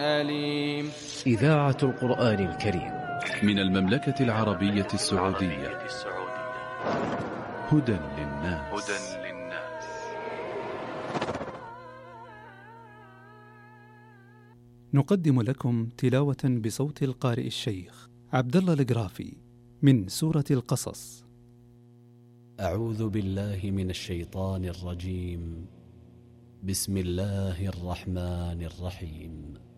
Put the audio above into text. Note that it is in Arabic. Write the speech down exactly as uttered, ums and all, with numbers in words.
أليم. إذاعة القرآن الكريم من المملكة العربية السعودية. هدى للناس. نقدم لكم تلاوة بصوت القارئ الشيخ عبد الله القرافي من سورة القصص. أعوذ بالله من الشيطان الرجيم. بسم الله الرحمن الرحيم.